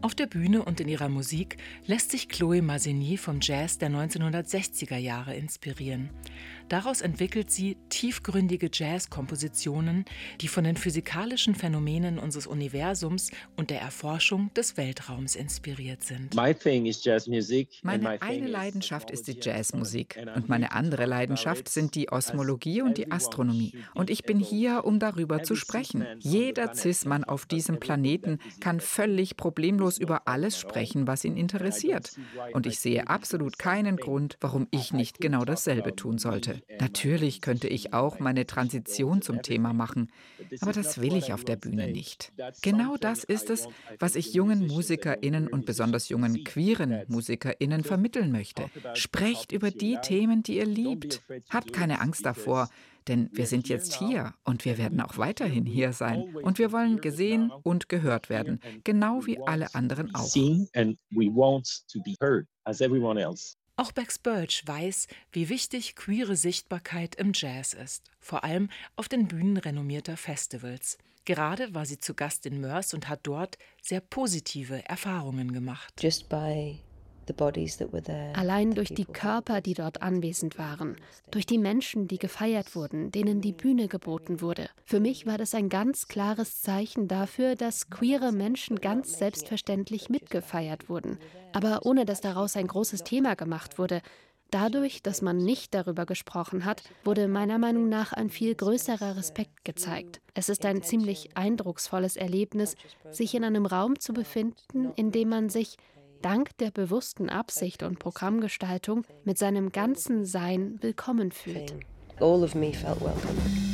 Auf der Bühne und in ihrer Musik lässt sich Chloé Massigny vom Jazz der 1960er Jahre inspirieren. Daraus entwickelt sie tiefgründige Jazz-Kompositionen, die von den physikalischen Phänomenen unseres Universums und der Erforschung des Weltraums inspiriert sind. Meine eine Leidenschaft ist die Jazzmusik und meine andere Leidenschaft sind die Osmologie und die Astronomie. Und ich bin hier, um darüber zu sprechen. Jeder Cis-Mann auf diesem Planeten kann völlig problemlos über alles sprechen, was ihn interessiert. Und ich sehe absolut keinen Grund, warum ich nicht genau dasselbe tun sollte. Natürlich könnte ich auch meine Transition zum Thema machen, aber das will ich auf der Bühne nicht. Genau das ist es, was ich jungen MusikerInnen und besonders jungen queeren MusikerInnen vermitteln möchte. Sprecht über die Themen, die ihr liebt. Habt keine Angst davor, denn wir sind jetzt hier und wir werden auch weiterhin hier sein. Und wir wollen gesehen und gehört werden, genau wie alle anderen auch. Auch Bex Birch weiß, wie wichtig queere Sichtbarkeit im Jazz ist, vor allem auf den Bühnen renommierter Festivals. Gerade war sie zu Gast in Moers und hat dort sehr positive Erfahrungen gemacht. Allein durch die Körper, die dort anwesend waren, durch die Menschen, die gefeiert wurden, denen die Bühne geboten wurde. Für mich war das ein ganz klares Zeichen dafür, dass queere Menschen ganz selbstverständlich mitgefeiert wurden, aber ohne dass daraus ein großes Thema gemacht wurde. Dadurch, dass man nicht darüber gesprochen hat, wurde meiner Meinung nach ein viel größerer Respekt gezeigt. Es ist ein ziemlich eindrucksvolles Erlebnis, sich in einem Raum zu befinden, in dem man sich dank der bewussten Absicht und Programmgestaltung mit seinem ganzen Sein willkommen fühlt.